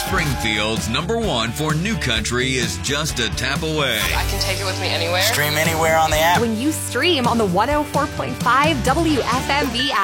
Springfield's #1 for new country is just a tap away. I can take it with me anywhere. Stream anywhere on the app. When you stream on the 104.5 WFMB app.